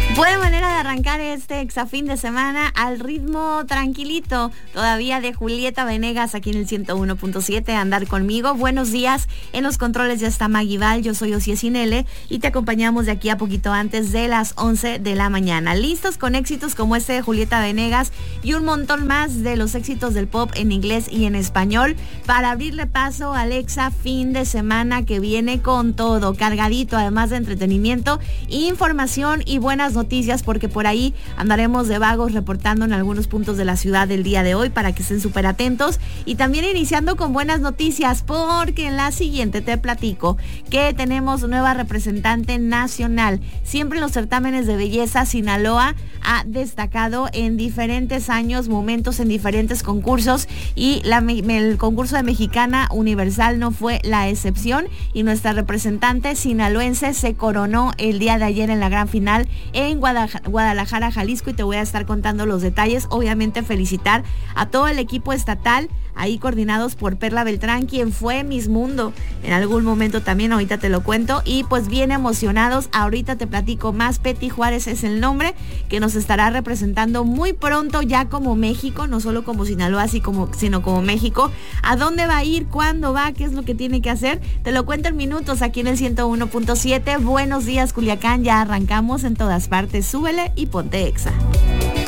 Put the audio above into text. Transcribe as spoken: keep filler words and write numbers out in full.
Buena manera de arrancar este exafín de semana al ritmo tranquilito, todavía de Julieta Venegas aquí en el ciento uno punto siete, andar conmigo. Buenos días, en los controles ya está Maggie Val, yo soy Osiel Sinele y te acompañamos de aquí a poquito antes de las once de la mañana. Listos con éxitos como este de Julieta Venegas y un montón más de los éxitos del pop en inglés y en español para abrirle paso al exa fin de semana que viene con todo, cargadito además de entretenimiento, información y buenas noticias. Noticias porque por ahí andaremos de vagos reportando en algunos puntos de la ciudad del día de hoy para que estén súper atentos y también iniciando con buenas noticias porque en la siguiente te platico que tenemos nueva representante nacional. Siempre en los certámenes de belleza Sinaloa ha destacado en diferentes años, momentos, en diferentes concursos y la, el concurso de Mexicana Universal no fue la excepción y nuestra representante sinaloense se coronó el día de ayer en la gran final en Guadalajara, Jalisco, y te voy a estar contando los detalles. Obviamente felicitar a todo el equipo estatal, ahí coordinados por Perla Beltrán, quien fue Miss Mundo en algún momento también, ahorita te lo cuento, y pues bien emocionados, ahorita te platico más. Peti Juárez es el nombre que nos estará representando muy pronto ya como México, no solo como Sinaloa, así como, sino como México. ¿A dónde va a ir? ¿Cuándo va? ¿Qué es lo que tiene que hacer? Te lo cuento en minutos aquí en el ciento uno punto siete. Buenos días, Culiacán, ya arrancamos en todas partes. Súbele y ponte exa.